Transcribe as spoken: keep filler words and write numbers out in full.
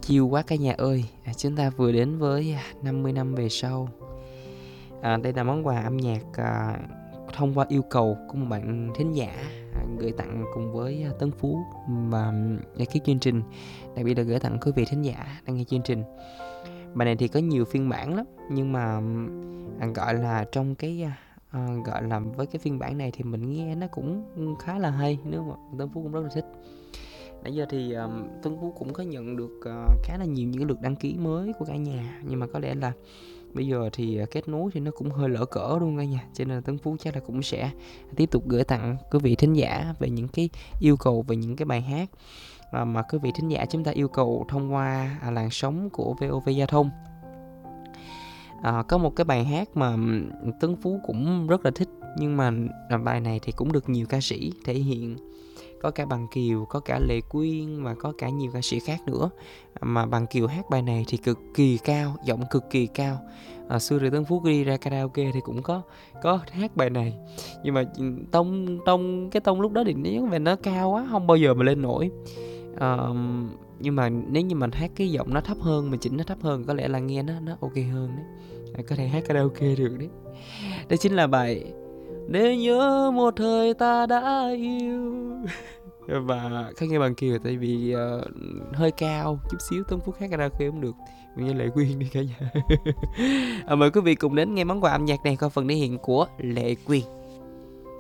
chill quá cả nhà ơi, à, chúng ta vừa đến với à, năm mươi năm về sau. À, đây là món quà âm nhạc à, thông qua yêu cầu của một bạn thính giả à, gửi tặng cùng với à, Tấn Phú và ekip chương trình, đặc biệt là gửi tặng quý vị thính giả đang nghe chương trình. Bài này thì có nhiều phiên bản lắm, nhưng mà à, gọi là trong cái à, gọi là với cái phiên bản này thì mình nghe nó cũng khá là hay, nếu mà Tấn Phú cũng rất là thích. Nãy giờ thì um, Tuấn Phú cũng có nhận được uh, khá là nhiều những lượt đăng ký mới của cả nhà, nhưng mà có lẽ là bây giờ thì uh, kết nối thì nó cũng hơi lỡ cỡ luôn cả nhà, cho nên là Tuấn Phú chắc là cũng sẽ tiếp tục gửi tặng quý vị thính giả về những cái yêu cầu về những cái bài hát uh, mà quý vị thính giả chúng ta yêu cầu thông qua uh, làn sóng của vê o vê Giao thông. Uh, có một cái bài hát mà Tuấn Phú cũng rất là thích, nhưng mà uh, bài này thì cũng được nhiều ca sĩ thể hiện. Có cả Bằng Kiều, có cả Lệ Quyên và có cả nhiều ca sĩ khác nữa. Mà Bằng Kiều hát bài này thì cực kỳ cao, giọng cực kỳ cao. à, Xưa thì Tân Phú đi ra karaoke thì cũng có có hát bài này, nhưng mà tông tông cái tông lúc đó thì nếu mà nó cao quá không bao giờ mà lên nổi. à, Nhưng mà nếu như mình hát cái giọng nó thấp hơn, mình chỉnh nó thấp hơn, có lẽ là nghe nó nó ok hơn đấy. à, Có thể hát karaoke được đấy. Đó chính là bài Để nhớ một thời ta đã yêu. Và khá nghe Bằng Kiều tại vì uh, hơi cao chút xíu, Tuấn Phú hát karaoke cũng được, mình nghe Lệ Quyên đi cả nhà. à, Mời quý vị cùng đến nghe món quà âm nhạc này qua phần thể hiện của Lệ Quyên.